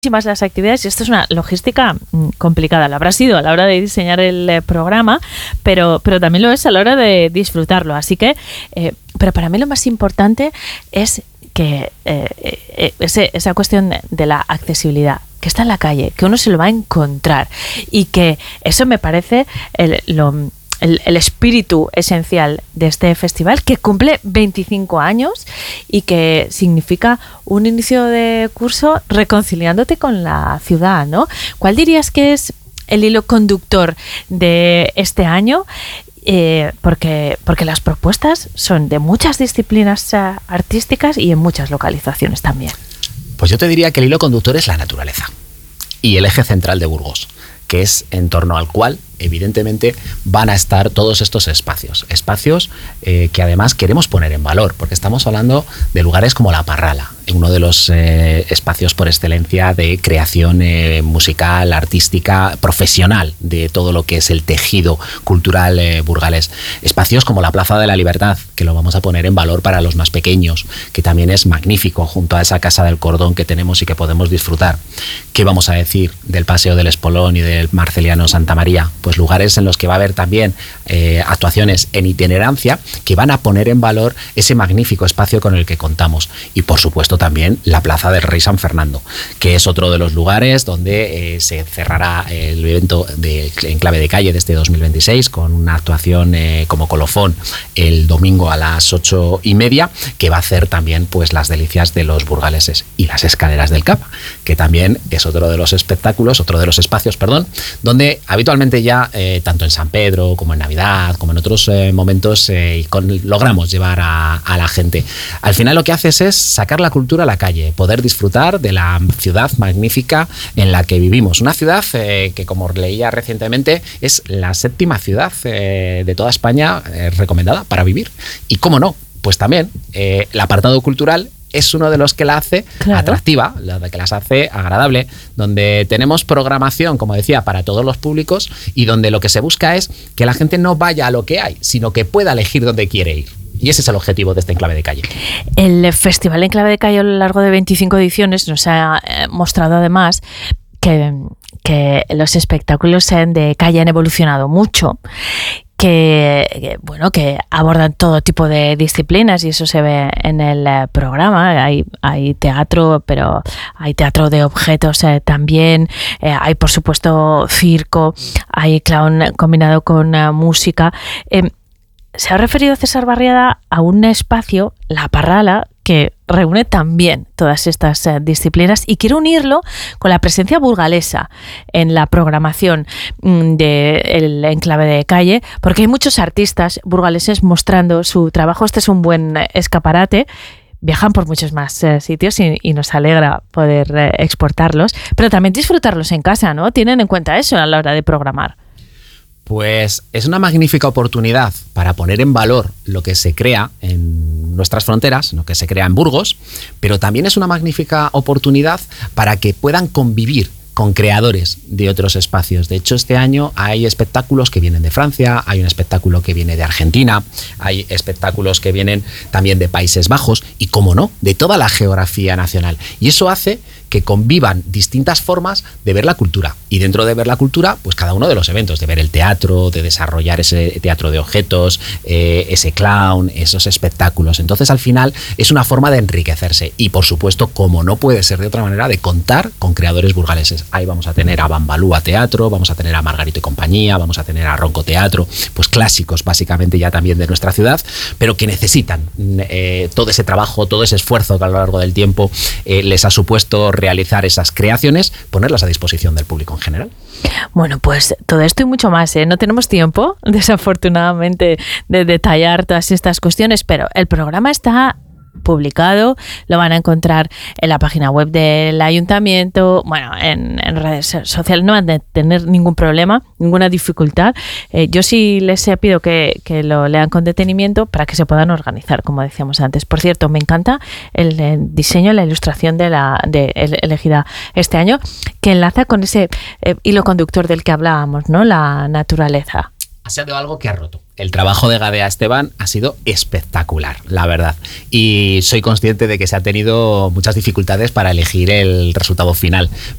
muchísimas las actividades y esto es una logística complicada. Lo habrá sido a la hora de diseñar el programa, pero también lo es a la hora de disfrutarlo. Así que, pero para mí lo más importante es que esa cuestión de la accesibilidad, que está en la calle, que uno se lo va a encontrar y que eso me parece el espíritu esencial de este festival, que cumple 25 años y que significa un inicio de curso reconciliándote con la ciudad, ¿no? ¿Cuál dirías que es el hilo conductor de este año? Porque las propuestas son de muchas disciplinas artísticas y en muchas localizaciones también. Pues yo te diría que el hilo conductor es la naturaleza y el eje central de Burgos, que es en torno al cual evidentemente van a estar todos estos espacios que además queremos poner en valor, porque estamos hablando de lugares como La Parrala, uno de los espacios por excelencia de creación musical, artística, profesional de todo lo que es el tejido cultural burgalés. Espacios como la Plaza de la Libertad, que lo vamos a poner en valor para los más pequeños, que también es magnífico, junto a esa Casa del Cordón que tenemos y que podemos disfrutar. ¿Qué vamos a decir del Paseo del Espolón y del Marceliano Santa María? Pues lugares en los que va a haber también actuaciones en itinerancia que van a poner en valor ese magnífico espacio con el que contamos. Y por supuesto también la Plaza del Rey San Fernando, que es otro de los lugares donde se cerrará el evento de Enclave de Calle de este 2026 con una actuación como colofón el domingo a las 8:30, que va a hacer también pues las delicias de los burgaleses. Y las escaleras del Capa, que también es otro de los espacios, donde habitualmente ya tanto en San Pedro como en Navidad, como en otros momentos, logramos llevar a la gente. Al final lo que haces es sacar la cultura a la calle, poder disfrutar de la ciudad magnífica en la que vivimos. Una ciudad que, como leía recientemente, es la 7ª ciudad de toda España recomendada para vivir. Y cómo no, pues también el apartado cultural es uno de los que la hace atractiva, que las hace agradable, donde tenemos programación, como decía, para todos los públicos y donde lo que se busca es que la gente no vaya a lo que hay, sino que pueda elegir dónde quiere ir. Y ese es el objetivo de este Enclave de Calle. El Festival Enclave de Calle a lo largo de 25 ediciones nos ha mostrado además que los espectáculos de calle han evolucionado mucho, que abordan todo tipo de disciplinas y eso se ve en el programa. Hay teatro, pero hay teatro de objetos también, hay por supuesto circo, hay clown combinado con música. Se ha referido César Barriada a un espacio, La Parrala, que reúne también todas estas disciplinas y quiero unirlo con la presencia burgalesa en la programación del Enclave de Calle, porque hay muchos artistas burgaleses mostrando su trabajo. Este es un buen escaparate. Viajan por muchos más sitios y nos alegra poder exportarlos, pero también disfrutarlos en casa, ¿no? Tienen en cuenta eso a la hora de programar. Pues es una magnífica oportunidad para poner en valor lo que se crea en nuestras fronteras, lo que se crea en Burgos, pero también es una magnífica oportunidad para que puedan convivir con creadores de otros espacios. De hecho, este año hay espectáculos que vienen de Francia, hay un espectáculo que viene de Argentina, hay espectáculos que vienen también de Países Bajos y, cómo no, de toda la geografía nacional. Y eso hace que convivan distintas formas de ver la cultura. Y dentro de ver la cultura, pues cada uno de los eventos, de ver el teatro, de desarrollar ese teatro de objetos, ese clown, esos espectáculos. Entonces, al final, es una forma de enriquecerse. Y, por supuesto, como no puede ser de otra manera, de contar con creadores burgaleses. Ahí vamos a tener a Bambalúa Teatro, vamos a tener a Margarito y Compañía, vamos a tener a Ronco Teatro, pues clásicos básicamente ya también de nuestra ciudad, pero que necesitan todo ese trabajo, todo ese esfuerzo que a lo largo del tiempo les ha supuesto realizar esas creaciones, ponerlas a disposición del público en general. Bueno, pues todo esto y mucho más, ¿eh? No tenemos tiempo, desafortunadamente, de detallar todas estas cuestiones, pero el programa está publicado, lo van a encontrar en la página web del ayuntamiento, bueno, en redes sociales, no van a tener ningún problema, ninguna dificultad. Yo sí les pido que lo lean con detenimiento para que se puedan organizar, como decíamos antes. Por cierto, me encanta el diseño, la ilustración elegida este año, que enlaza con ese hilo conductor del que hablábamos, ¿no? La naturaleza. sido algo que ha roto. El trabajo de Gadea Esteban ha sido espectacular, la verdad. Y soy consciente de que se ha tenido muchas dificultades para elegir el resultado final.